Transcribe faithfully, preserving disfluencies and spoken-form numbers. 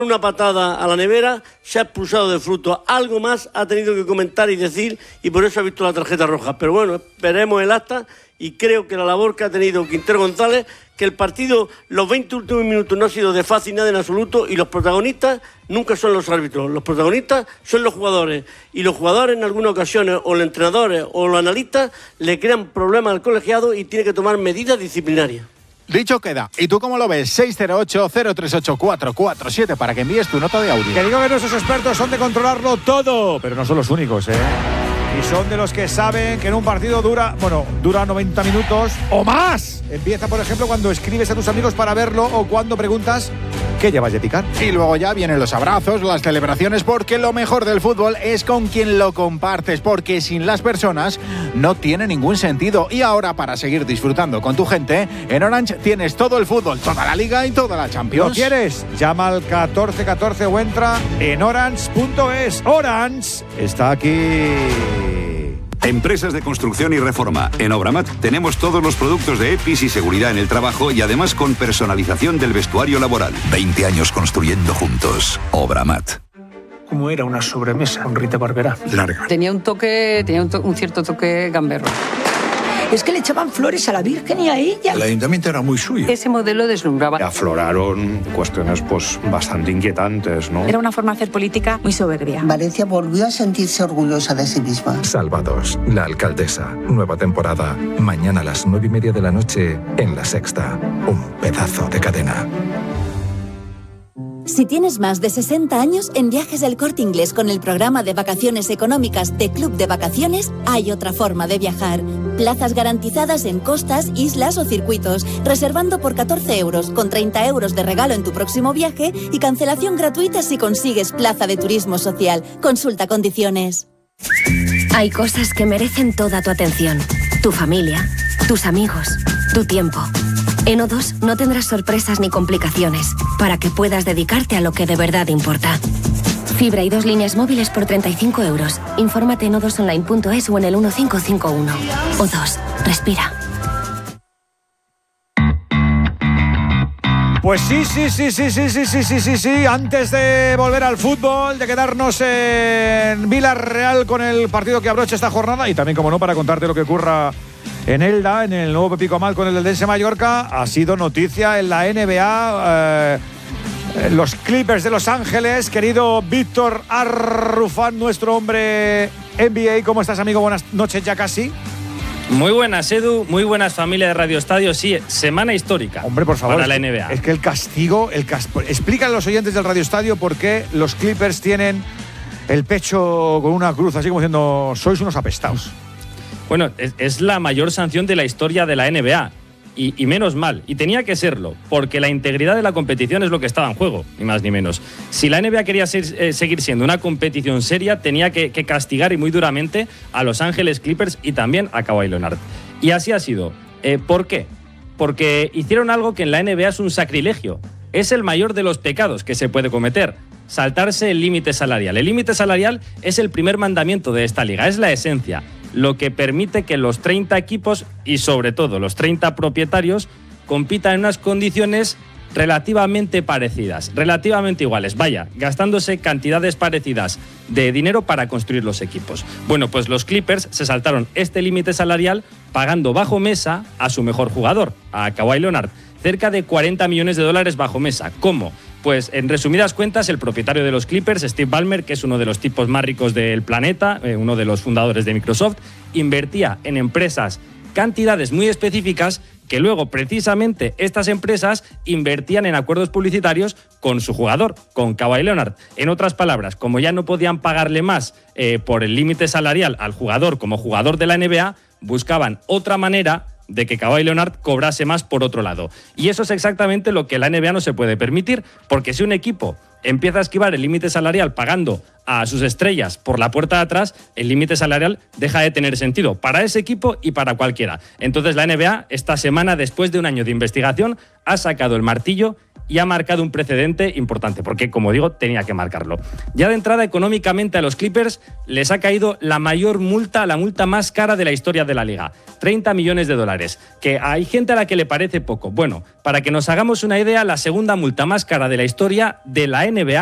una patada a la nevera, se ha expulsado de Fruto. Algo más ha tenido que comentar y decir, y por eso ha visto la tarjeta roja. Pero bueno, esperemos el acta, y creo que la labor que ha tenido Quintero González, que el partido, los veinte últimos minutos no ha sido de fácil nada en absoluto, y los protagonistas nunca son los árbitros, los protagonistas son los jugadores, y los jugadores en algunas ocasiones, o los entrenadores o los analistas, le crean problemas al colegiado y tiene que tomar medidas disciplinarias. Dicho queda. ¿Y tú cómo lo ves? seis cero ocho, cero tres ocho, cuatro cuatro siete para que envíes tu nota de audio. Que digo que nuestros expertos son de controlarlo todo, pero no son los únicos, ¿eh? Y son de los que saben que en un partido dura, bueno, dura noventa minutos o más. Empieza, por ejemplo, cuando escribes a tus amigos para verlo o cuando preguntas qué llevas de picar. Y luego ya vienen los abrazos, las celebraciones, porque lo mejor del fútbol es con quien lo compartes, porque sin las personas no tiene ningún sentido. Y ahora, para seguir disfrutando con tu gente, en Orange tienes todo el fútbol, toda la Liga y toda la Champions. ¿Lo quieres? Llama al catorce catorce o entra en orange punto es. Orange está aquí. Empresas de construcción y reforma. En Obramat tenemos todos los productos de EPIs y seguridad en el trabajo y además con personalización del vestuario laboral. veinte años construyendo juntos. Obramat. Como era una sobremesa con Rita Barberá. Larga. Tenía un toque, tenía un, to- un cierto toque gamberro. Es que le echaban flores a la Virgen y a ella. El ayuntamiento era muy suyo. Ese modelo deslumbraba. Afloraron cuestiones pues bastante inquietantes, ¿no? Era una forma de hacer política muy soberbia. Valencia volvió a sentirse orgullosa de sí misma. Salvados, la alcaldesa. Nueva temporada. Mañana a las nueve y media de la noche en La Sexta. Un pedazo de cadena. Si tienes más de sesenta años, en Viajes del Corte Inglés con el programa de vacaciones económicas de Club de Vacaciones, hay otra forma de viajar. Plazas garantizadas en costas, islas o circuitos, reservando por catorce euros, con treinta euros de regalo en tu próximo viaje y cancelación gratuita si consigues plaza de turismo social. Consulta condiciones. Hay cosas que merecen toda tu atención. Tu familia, tus amigos, tu tiempo. En O dos no tendrás sorpresas ni complicaciones, para que puedas dedicarte a lo que de verdad importa. Fibra y dos líneas móviles por treinta y cinco euros. Infórmate en o dos online punto es o en el uno cinco cinco uno. O dos, respira. Pues sí, sí, sí, sí, sí, sí, sí, sí, sí, sí. Antes de volver al fútbol, de quedarnos en Villarreal con el partido que abrocha esta jornada y también, como no, para contarte lo que ocurra en Elda, en el nuevo Pepico Amal con el Eldense Mallorca, ha sido noticia en la N B A. Eh, los Clippers de Los Ángeles, querido Víctor Arrufán, nuestro hombre N B A. ¿Cómo estás, amigo? Buenas noches ya casi. Muy buenas, Edu, muy buenas, familia de Radio Estadio. Sí, semana histórica. Hombre, por favor, para la N B A. Es que el castigo, el castigo. Explícale a los oyentes del Radio Estadio por qué los Clippers tienen el pecho con una cruz, así como diciendo, sois unos apestados. Bueno, es, es la mayor sanción de la historia de la N B A. Y, y menos mal, y tenía que serlo, porque la integridad de la competición es lo que estaba en juego, ni más ni menos. Si la N B A quería ser, eh, seguir siendo una competición seria, tenía que, que castigar y muy duramente a Los Ángeles Clippers y también a Kawhi Leonard. Y así ha sido. Eh, ¿Por qué? Porque hicieron algo que en la N B A es un sacrilegio. Es el mayor de los pecados que se puede cometer: saltarse el límite salarial. El límite salarial es el primer mandamiento de esta liga, es la esencia, lo que permite que los treinta equipos y sobre todo los treinta propietarios compitan en unas condiciones relativamente parecidas, relativamente iguales, vaya, gastándose cantidades parecidas de dinero para construir los equipos. Bueno, pues los Clippers se saltaron este límite salarial pagando bajo mesa a su mejor jugador, a Kawhi Leonard, cerca de cuarenta millones de dólares bajo mesa. ¿Cómo? Pues en resumidas cuentas, el propietario de los Clippers, Steve Ballmer, que es uno de los tipos más ricos del planeta, eh, uno de los fundadores de Microsoft, invertía en empresas cantidades muy específicas que luego precisamente estas empresas invertían en acuerdos publicitarios con su jugador, con Kawhi Leonard. En otras palabras, como ya no podían pagarle más eh, por el límite salarial al jugador como jugador de la N B A, buscaban otra manera de que Kawhi Leonard cobrase más por otro lado. Y eso es exactamente lo que la N B A no se puede permitir, porque si un equipo empieza a esquivar el límite salarial pagando a sus estrellas por la puerta de atrás, el límite salarial deja de tener sentido para ese equipo y para cualquiera. Entonces la N B A, esta semana, después de un año de investigación, ha sacado el martillo y ha marcado un precedente importante, porque, como digo, tenía que marcarlo. Ya de entrada, económicamente a los Clippers les ha caído la mayor multa, la multa más cara de la historia de la liga, treinta millones de dólares, que hay gente a la que le parece poco. Bueno, para que nos hagamos una idea, la segunda multa más cara de la historia de la N B A